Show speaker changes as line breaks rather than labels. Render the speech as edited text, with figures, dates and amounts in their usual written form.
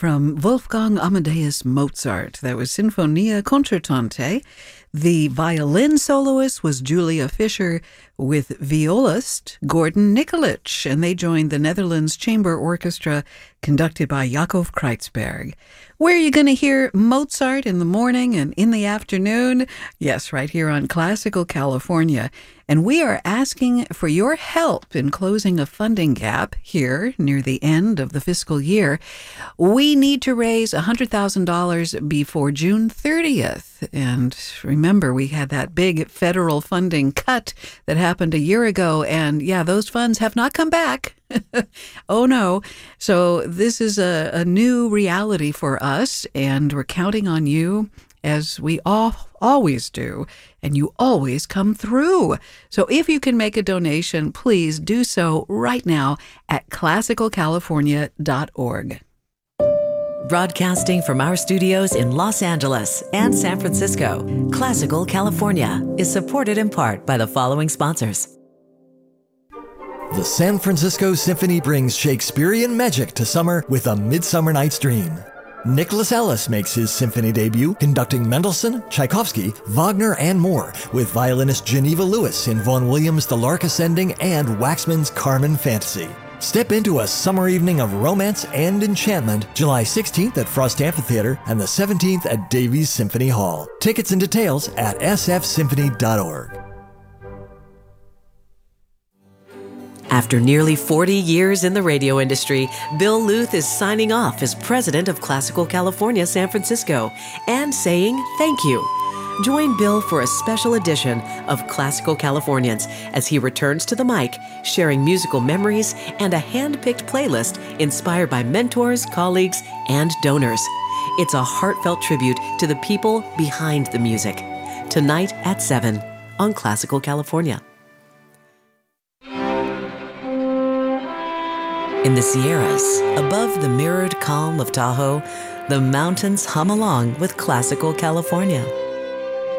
from Wolfgang Amadeus Mozart. That was Sinfonia Concertante. The violin soloist was Julia Fischer with violist Gordon Nikolic, and they joined the Netherlands Chamber Orchestra conducted by Jacob Kreitzberg. Where are you going to hear Mozart in the morning and in the afternoon? Yes, right here on Classical California. And we are asking for your help in closing a funding gap here near the end of the fiscal year. We need to raise $100,000 before June 30th. And remember, we had that big federal funding cut that happened a year ago. And yeah, those funds have not come back. Oh, no. So this is a new reality for us, and we're counting on you, as we always do, and you always come through. So if you can make a donation, please do so right now at classicalcalifornia.org.
Broadcasting from our studios in Los Angeles and San Francisco, Classical California is supported in part by the following sponsors.
The San Francisco Symphony brings Shakespearean magic to summer with A Midsummer Night's Dream. Nicholas Ellis makes his symphony debut conducting Mendelssohn, Tchaikovsky, Wagner, and more with violinist Geneva Lewis in Vaughan Williams' The Lark Ascending and Waxman's Carmen Fantasy. Step into a summer evening of romance and enchantment July 16th at Frost Amphitheater and the 17th at Davies Symphony Hall. Tickets and details at sfsymphony.org.
After nearly 40 years in the radio industry, Bill Luth is signing off as president of Classical California San Francisco and saying thank you. Join Bill for a special edition of Classical Californians as he returns to the mic, sharing musical memories and a hand-picked playlist inspired by mentors, colleagues, and donors. It's a heartfelt tribute to the people behind the music. Tonight at 7 on Classical California. In the Sierras, above the mirrored calm of Tahoe, the mountains hum along with Classical California.